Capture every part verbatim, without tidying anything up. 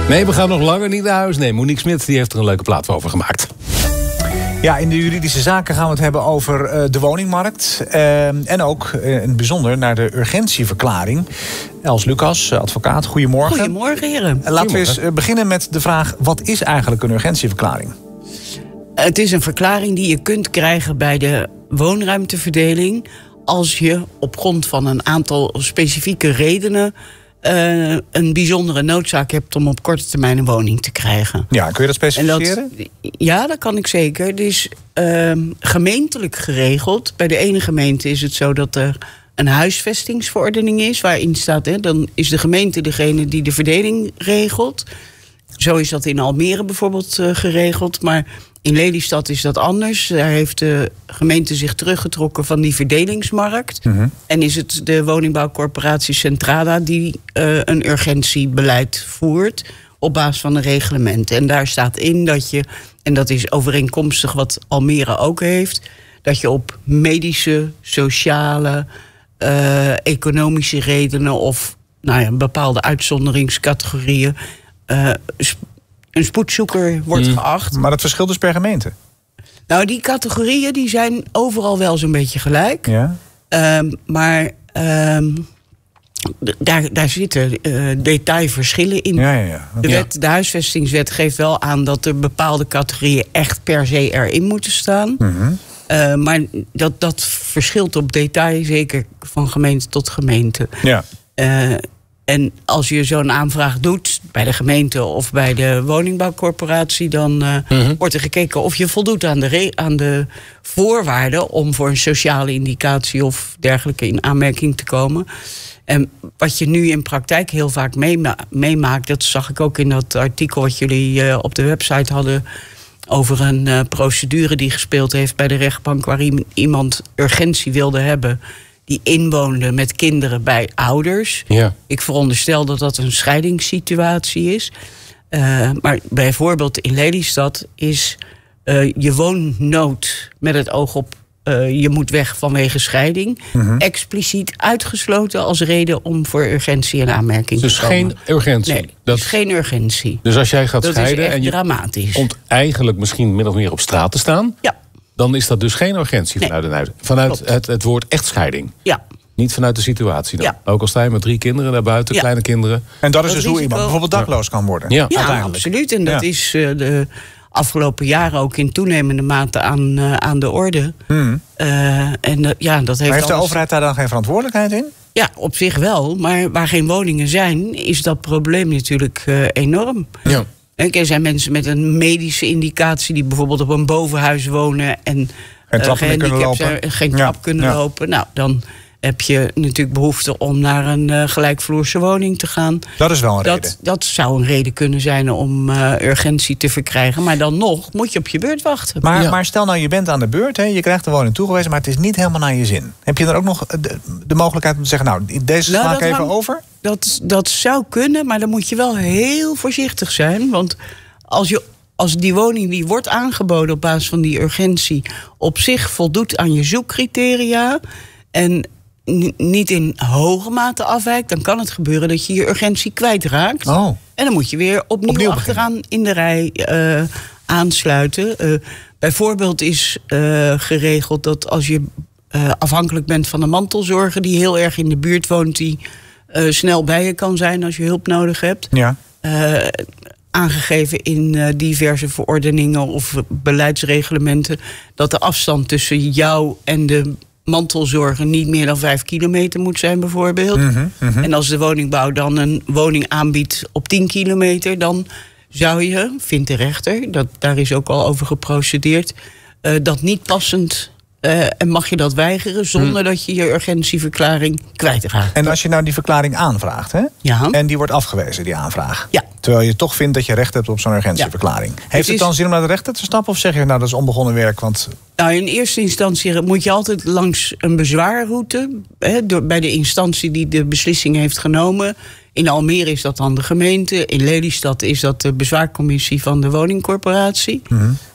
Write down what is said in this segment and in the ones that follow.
Nee, we gaan nog langer niet naar huis. Nee, Monique Smit die heeft er een leuke plaat voor over gemaakt. Ja, in de juridische zaken gaan we het hebben over uh, de woningmarkt. Uh, en ook uh, in het bijzonder naar de urgentieverklaring. Els Lucas, advocaat, goedemorgen. Goedemorgen, heren. Uh, laten we eens uh, beginnen met de vraag, wat is eigenlijk een urgentieverklaring? Het is een verklaring die je kunt krijgen bij de woonruimteverdeling als je op grond van een aantal specifieke redenen Uh, een bijzondere noodzaak hebt om op korte termijn een woning te krijgen. Ja, kun je dat specificeren? Dat, ja, dat kan ik zeker. Het is uh, gemeentelijk geregeld. Bij de ene gemeente is het zo dat er een huisvestingsverordening is, waarin staat, hè, dan is de gemeente degene die de verdeling regelt. Zo is dat in Almere bijvoorbeeld uh, geregeld. Maar in Lelystad is dat anders. Daar heeft de gemeente zich teruggetrokken van die verdelingsmarkt. Mm-hmm. En is het de woningbouwcorporatie Centrada die uh, een urgentiebeleid voert op basis van een reglement. En daar staat in dat je, en dat is overeenkomstig wat Almere ook heeft, dat je op medische, sociale, uh, economische redenen of nou ja, bepaalde uitzonderingscategorieën Uh, een spoedzoeker wordt mm. geacht. Maar dat verschilt dus per gemeente? Nou, die categorieën die zijn overal wel zo'n beetje gelijk. Ja. Um, maar um, d- daar, daar zitten uh, detailverschillen in. Ja, ja, ja. De, wet, de huisvestingswet geeft wel aan dat er bepaalde categorieën echt per se erin moeten staan. Mm-hmm. Uh, maar dat, dat verschilt op detail, zeker van gemeente tot gemeente. Ja. Uh, En als je zo'n aanvraag doet bij de gemeente of bij de woningbouwcorporatie, dan uh, mm-hmm. wordt er gekeken of je voldoet aan de, re- aan de voorwaarden om voor een sociale indicatie of dergelijke in aanmerking te komen. En wat je nu in praktijk heel vaak meema- meemaakt, dat zag ik ook in dat artikel wat jullie uh, op de website hadden over een uh, procedure die gespeeld heeft bij de rechtbank, waar iemand urgentie wilde hebben, die inwoonde met kinderen bij ouders. Ja. Ik veronderstel dat dat een scheidingssituatie is. Uh, maar bijvoorbeeld in Lelystad is uh, je woonnood met het oog op uh, je moet weg vanwege scheiding Mm-hmm. expliciet uitgesloten als reden om voor urgentie in aanmerking dus te komen. Dus geen urgentie? Nee, dat... dus geen urgentie. Dus als jij gaat dat scheiden is echt en je dramatisch. komt eigenlijk misschien min of meer op straat te staan, Ja. dan is dat dus geen urgentie Nee. vanuit, een, vanuit het, het woord echtscheiding. Ja. Niet vanuit de situatie dan. Ja. Ook al sta je met drie kinderen daar buiten, Ja. kleine kinderen. En dat is Dat dus hoe risico- iemand bijvoorbeeld dakloos kan worden? Ja. Ja, absoluut. En dat Ja. is uh, de afgelopen jaren ook in toenemende mate aan, uh, aan de orde. Hmm. Uh, en uh, ja, dat heeft, Maar heeft de alles... overheid daar dan geen verantwoordelijkheid in? Ja, op zich wel. Maar waar geen woningen zijn, is dat probleem natuurlijk uh, enorm. Ja. Er zijn mensen met een medische indicatie die bijvoorbeeld op een bovenhuis wonen en Geen trap uh, meer kunnen gehandicapt lopen. zijn, geen Ja, trap kunnen ja. lopen. Nou, dan heb je natuurlijk behoefte om naar een uh, gelijkvloerse woning te gaan. Dat is wel een Dat, reden. dat zou een reden kunnen zijn om uh, urgentie te verkrijgen. Maar dan nog moet je op je beurt wachten. Maar, Ja. maar stel nou, je bent aan de beurt, hè, je krijgt de woning toegewezen, maar het is niet helemaal naar je zin. Heb je dan ook nog de, de mogelijkheid om te zeggen, nou, deze Nou, sla ik dat even hangt- over? Dat, dat zou kunnen, maar dan moet je wel heel voorzichtig zijn. Want als, je, als die woning die wordt aangeboden op basis van die urgentie op zich voldoet aan je zoekcriteria en n- niet in hoge mate afwijkt, dan kan het gebeuren dat je je urgentie kwijtraakt. Oh. En dan moet je weer opnieuw, Opnieuw achteraan in de rij uh, aansluiten. Uh, bijvoorbeeld is uh, geregeld dat als je uh, afhankelijk bent van een mantelzorger die heel erg in de buurt woont, die uh, snel bij je kan zijn als je hulp nodig hebt. Ja. Uh, aangegeven in uh, diverse verordeningen of beleidsreglementen dat de afstand tussen jou en de mantelzorger niet meer dan vijf kilometer moet zijn bijvoorbeeld. Mm-hmm, mm-hmm. En als de woningbouw dan een woning aanbiedt op tien kilometer, dan zou je, vindt de rechter, dat, daar is ook al over geprocedeerd, uh, dat niet passend uh, en mag je dat weigeren zonder dat je je urgentieverklaring kwijtraakt. En als je nou die verklaring aanvraagt, hè? Ja. En die wordt afgewezen, die aanvraag. Ja. Terwijl je toch vindt dat je recht hebt op zo'n urgentieverklaring. Heeft het, is- dan zin om naar de rechter te stappen? Of zeg je, nou, dat is onbegonnen werk, want... Nou, in eerste instantie moet je altijd langs een bezwaarroute, hè, door, bij de instantie die de beslissing heeft genomen. In Almere is dat dan de gemeente. In Lelystad is dat de bezwaarcommissie van de woningcorporatie. Mm-hmm.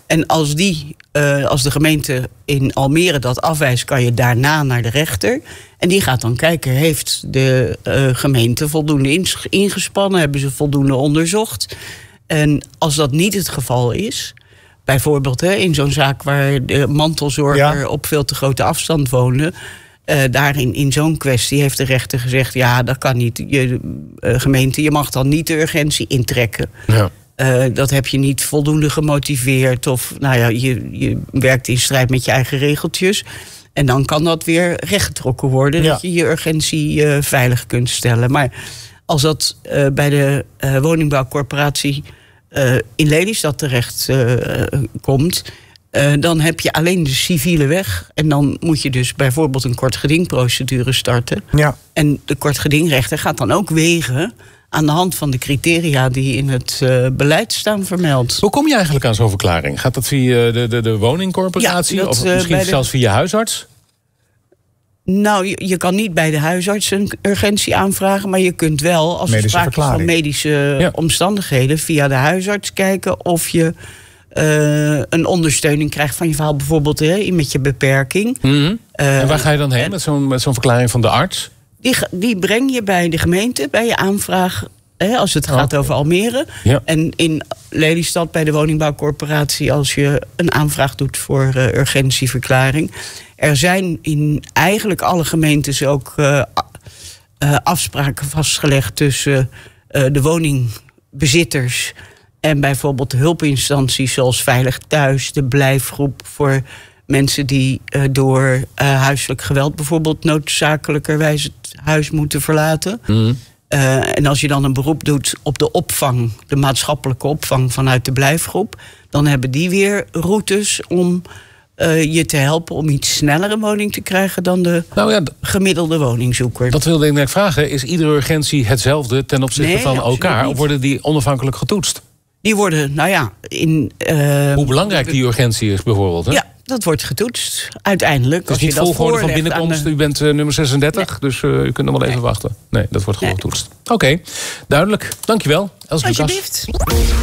En als, die, uh, als de gemeente in Almere dat afwijst, kan je daarna naar de rechter. En die gaat dan kijken, heeft de uh, gemeente voldoende ingespannen? Hebben ze voldoende onderzocht? En als dat niet het geval is, bijvoorbeeld hè, in zo'n zaak waar de mantelzorger ja. op veel te grote afstand woonde, Uh, daarin, in zo'n kwestie, heeft de rechter gezegd, ja, dat kan niet. Je uh, gemeente, je mag dan niet de urgentie intrekken. Ja. Uh, dat heb je niet voldoende gemotiveerd. Of nou ja, je, je werkt in strijd met je eigen regeltjes. En dan kan dat weer rechtgetrokken worden. Ja. Dat je je urgentie uh, veilig kunt stellen. Maar als dat uh, bij de uh, woningbouwcorporatie uh, in Lelystad terecht uh, komt, Uh, dan heb je alleen de civiele weg. En dan moet je dus bijvoorbeeld een kortgedingprocedure starten. Ja. En de kortgedingrechter gaat dan ook wegen aan de hand van de criteria die in het uh, beleid staan vermeld. Hoe kom je eigenlijk aan zo'n verklaring? Gaat dat via de, de, de woningcorporatie? Ja, dat, of misschien uh, de... zelfs via huisarts? Nou, je, je kan niet bij de huisarts een urgentie aanvragen, maar je kunt wel, als er sprake is van medische ja. omstandigheden, via de huisarts kijken of je Uh, een ondersteuning krijgt van je verhaal, bijvoorbeeld hè, met je beperking. Mm-hmm. Uh, en waar ga je dan heen en, met, zo'n, met zo'n verklaring van de arts? Die, die breng je bij de gemeente, bij je aanvraag, hè, als het gaat oh. over Almere. Ja. En in Lelystad bij de woningbouwcorporatie, als je een aanvraag doet voor uh, urgentieverklaring. Er zijn in eigenlijk alle gemeentes ook uh, uh, afspraken vastgelegd tussen uh, de woningbezitters en bijvoorbeeld de hulpinstanties zoals Veilig Thuis, de blijfgroep voor mensen die uh, door uh, huiselijk geweld bijvoorbeeld noodzakelijkerwijs het huis moeten verlaten. Mm. Uh, en als je dan een beroep doet op de opvang, de maatschappelijke opvang vanuit de blijfgroep, dan hebben die weer routes om uh, je te helpen om iets sneller een woning te krijgen dan de nou ja, gemiddelde woningzoeker. Dat wilde ik net vragen. Is iedere urgentie hetzelfde ten opzichte nee, van elkaar? Niet. Of worden die onafhankelijk getoetst? Die worden, nou ja, in Uh, Hoe belangrijk die urgentie is bijvoorbeeld, hè? Ja, dat wordt getoetst. Uiteindelijk. Het is niet volgorde van binnenkomst. De... U bent uh, nummer zesendertig, nee. dus uh, u kunt nog wel even nee. wachten. Nee, dat wordt gewoon nee. getoetst. Oké, okay, duidelijk. Dankjewel, Els Lucas. Alsjeblieft.